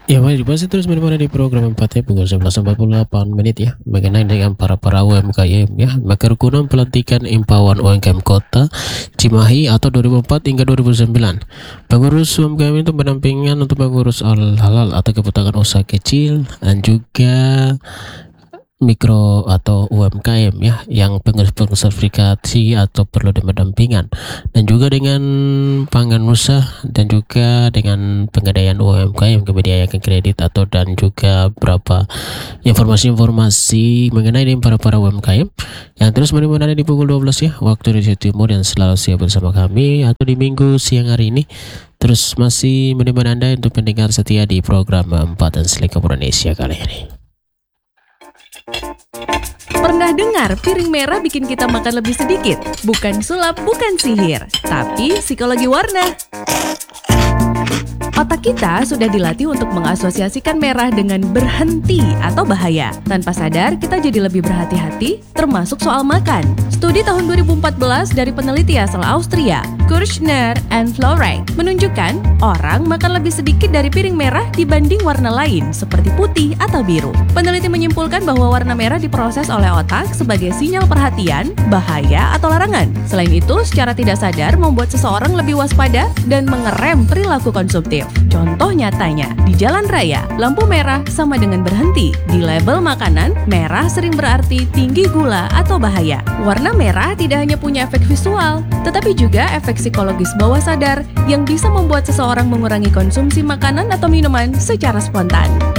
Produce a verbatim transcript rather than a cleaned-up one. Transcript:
Ya baik, masih terus menemani di program empat ya pukul sebelas empat puluh delapan menit ya mengenai dengan para para U M K M ya. Maka Kerukunan Pelantikan Imbauan U M K M Kota Cimahi atau dua ribu empat hingga dua ribu sembilan. Pengurus U M K M itu pendampingan untuk mengurus halal atau keputakan usaha kecil dan juga mikro atau U M K M ya yang pengurus sertifikasi atau perlu pendampingan, dan juga dengan pangan usaha dan juga dengan pengadaan U M K M kebijakan kredit atau dan juga berapa informasi-informasi mengenai ini para para U M K M yang terus menemani di pukul dua belas ya waktu Indonesia Timur, yang selalu siap bersama kami atau di minggu siang hari ini terus masih menemani Anda untuk pendengar setia di program empat dan Selingkuh Indonesia kali ini. Pernah dengar piring merah bikin kita makan lebih sedikit? Bukan sulap, bukan sihir, tapi psikologi warna. Otak kita sudah dilatih untuk mengasosiasikan merah dengan berhenti atau bahaya. Tanpa sadar, kita jadi lebih berhati-hati, termasuk soal makan. Studi tahun dua ribu empat belas dari peneliti asal Austria, Kirchner and Florey, menunjukkan orang makan lebih sedikit dari piring merah dibanding warna lain, seperti putih atau biru. Peneliti menyimpulkan bahwa warna merah diproses oleh otak sebagai sinyal perhatian, bahaya, atau larangan. Selain itu, secara tidak sadar membuat seseorang lebih waspada dan mengerem perilaku konsumtif. Contoh nyatanya, di jalan raya, lampu merah sama dengan berhenti. Di label makanan, merah sering berarti tinggi gula atau bahaya. Warna merah tidak hanya punya efek visual, tetapi juga efek psikologis bawah sadar yang bisa membuat seseorang mengurangi konsumsi makanan atau minuman secara spontan.